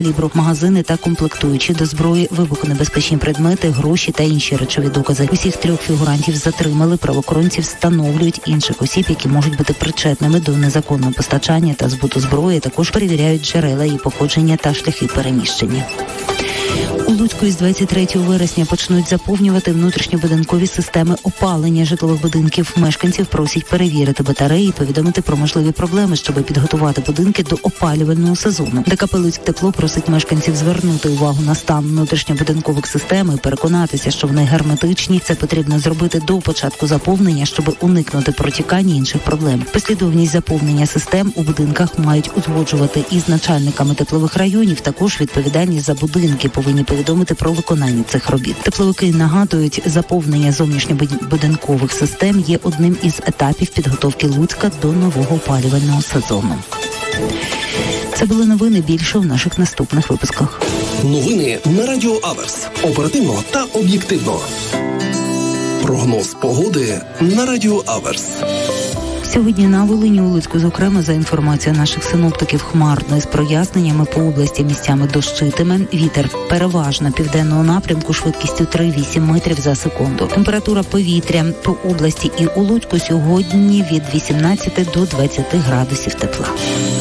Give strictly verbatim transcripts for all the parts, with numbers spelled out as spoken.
калібру, магазини та комплектуючі до зброї, вибухонебезпечні предмети, гроші та інші речові докази. Усіх трьох фігурантів затримали. Правоохоронці встановлюють інших осіб, які можуть бути причетними до незаконного постачання та збуту зброї. Також перевіряють джерела її походження та шляхи переміщення. У Луцьку із двадцять третього вересня почнуть заповнювати внутрішньобудинкові системи опалення житлових будинків. Мешканців просять перевірити батареї і повідомити про можливі проблеми, щоб підготувати будинки до опалювального сезону. ДКП «Луцьктепло» просить мешканців звернути увагу на стан внутрішньобудинкових систем і переконатися, що вони герметичні. Це потрібно зробити до початку заповнення, щоб уникнути протікання інших проблем. Послідовність заповнення систем у будинках мають узгоджувати із начальниками теплових районів. Також відповідальність за будинки повинні повідомити про виконання цих робіт. Тепловики нагадують, заповнення зовнішньобудинкових систем є одним із етапів підготовки Луцька до нового опалювального сезону. Це були новини. Більше в наших наступних випусках. Новини на Радіо Аверс. Оперативно та об'єктивно. Прогноз погоди на Радіо Аверс. Сьогодні на Волині, у Луцьку, зокрема, за інформацією наших синоптиків, хмарно із проясненнями, по області місцями дощитиме. Вітер переважно південного напрямку швидкістю три-вісім метрів за секунду. Температура повітря по області і у Луцьку сьогодні від вісімнадцяти до двадцяти градусів тепла.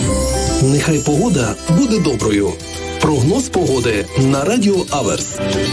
Нехай погода буде доброю. Прогноз погоди на Радіо Аверс.